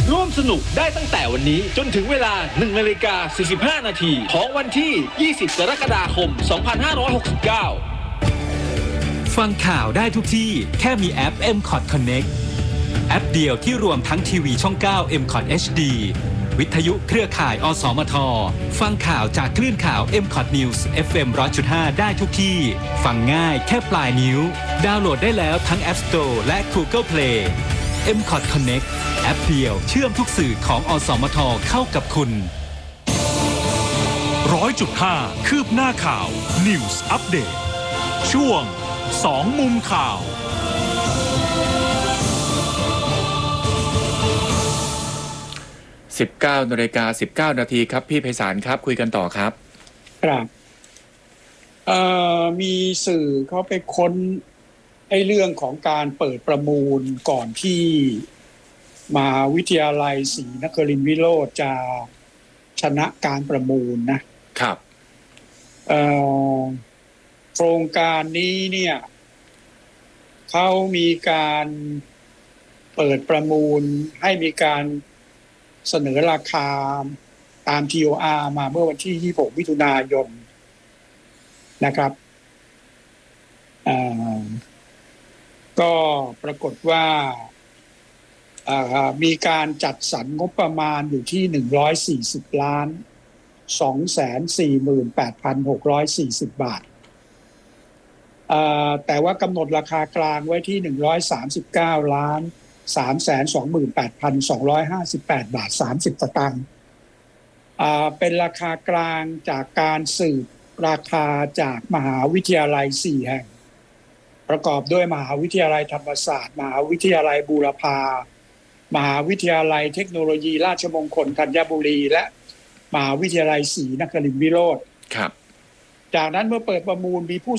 ร่วมสนุกได้ตั้งแต่วันนี้จนถึงเวลา 1:45 น.ของวันที่ 20 กรกฎาคม 2569 ฟังข่าวได้ทุกที่แค่มีแอป MCOT Connect แอปเดียวที่รวมทั้งทีวีช่อง 9 MCOT HD วิทยุเครือข่ายอสมทฟังข่าวจากคลื่นข่าว MCOT News FM 100.5 ได้ทุกที่ฟังง่ายแค่ปลายนิ้วดาวน์โหลดได้แล้วทั้ง App Store และ Google Play MCOT Connect แอปเดียวเชื่อมทุกสื่อของอสมทเข้ากับคุณ 100.5 คืบหน้าข่าว News Update ช่วง2 มุมข่าว 19:19 น.ครับพี่ไพศาลครับคุยกันต่อครับครับมีสื่อเขาไปค้นเรื่องของการเปิดประมูลก่อนที่มหาวิทยาลัยศรีนครินทร์วิโรจน์จะชนะการประมูลนะครับโครงการนี้เนี่ยเขามีการเปิดประมูลให้มีการเสนอราคาตาม TOR มาเมื่อวันที่ 26 มิถุนายนนะครับก็ปรากฏว่ามีการจัดสรรงบประมาณอยู่ที่140ล้าน 248,640 บาทแต่ว่ากำหนดราคากลางไว้ที่139ล้าน 328,258 บาท 30 สตางค์เป็นราคากลางจากการสืบราคาจากมหาวิทยาลัย 4 แห่งประกอบด้วยมหาวิทยาลัยธรรมศาสตร์มหาวิทยาลัยบูรพามหาวิทยาลัยเทคโนโลยีราชมงคลธัญบุรีและมหาวิทยาลัยศรีนครินทร์วิโรจน์ครับจากนั้นเมื่อเปิดประมูลมีผู้